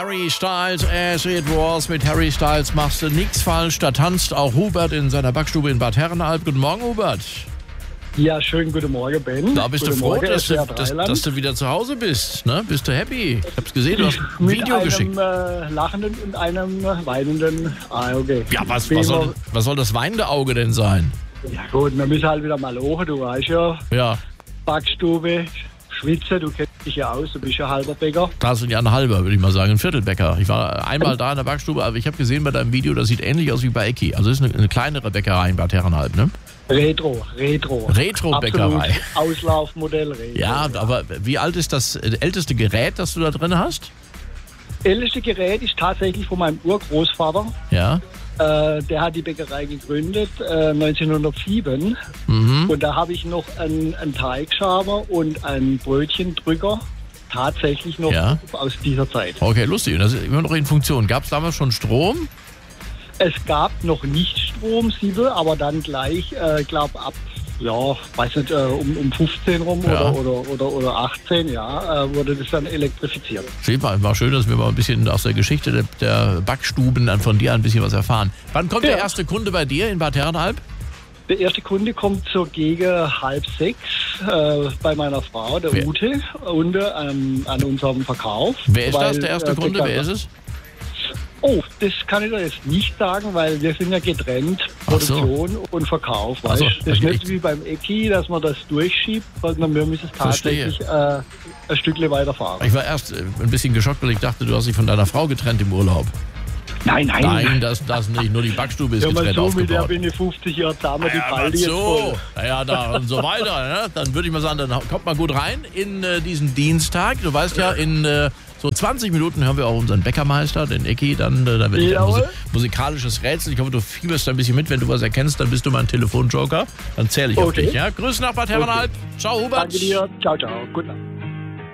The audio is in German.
Harry Styles, as it was. Mit Harry Styles machst du nichts falsch. Da tanzt auch Hubert in seiner Backstube in Bad Herrenalb. Guten Morgen, Hubert. Ja, schönen guten Morgen, Ben. Da bist guten du froh, Morgen, dass du wieder zu Hause bist. Ne? Bist du happy? Ich hab's gesehen, du hast ein Video geschickt. Mit einem lachenden und einem weinenden Auge. Ja, was soll das weinende Auge denn sein? Ja gut, wir müssen halt wieder mal hoch, du weißt ja. Ja. Backstube, Schwitze, du kennst dich ja aus, du bist ja halber Bäcker. Das sind ja ein halber, würde ich mal sagen, ein Viertelbäcker. Ich war einmal da in der Backstube, aber ich habe gesehen bei deinem Video, das sieht ähnlich aus wie bei Ecki. Also das ist eine kleinere Bäckerei in Bad Herrenalb, ne? Retro-Bäckerei. Auslaufmodell Retro. Ja, aber wie alt ist das älteste Gerät, das du da drin hast? Älteste Gerät ist tatsächlich von meinem Urgroßvater. Ja. Der hat die Bäckerei gegründet 1907. Und da habe ich noch einen Teigschaber und einen Brötchendrücker tatsächlich noch aus dieser Zeit. Okay, lustig. Und das ist immer noch in Funktion. Gab es damals schon Strom? Es gab noch nicht Strom, aber dann gleich, glaube ab, weiß nicht, um 15 rum oder 18, wurde das dann elektrifiziert. War schön, dass wir mal ein bisschen aus der Geschichte der Backstuben dann von dir ein bisschen was erfahren. Wann kommt der erste Kunde bei dir in Bad Herrenalb? Der erste Kunde kommt so gegen 5:30 bei meiner Frau, der Ute, an unserem Verkauf. Wer ist das, der erste Kunde? Wer ist es? Oh, das kann ich dir jetzt nicht sagen, weil wir sind ja getrennt, Produktion und Verkauf. Weißt? Das ist nicht wie beim Ecki, dass man das durchschiebt, sondern wir müssen es tatsächlich ein Stückchen weiterfahren. Ich war erst ein bisschen geschockt, weil ich dachte, du hast dich von deiner Frau getrennt im Urlaub. Nein. Nein, das nicht. Nur die Backstube ist getrennt aufgebaut. Mit der bin ich 50 Jahre zusammen, die Palde jetzt voll. Naja, da und so weiter. Ne? Dann würde ich mal sagen, dann kommt mal gut rein in diesen Dienstag. Du weißt ja, in so 20 Minuten hören wir auch unseren Bäckermeister, den Ecki. Dann wird ein musikalisches Rätsel. Ich hoffe, du fieberst ein bisschen mit. Wenn du was erkennst, dann bist du mein Telefonjoker. Dann zähle ich auf dich. Ja? Grüße nach Bad Herrenalb. Ciao, Hubert. Danke dir. Ciao. Guten Abend.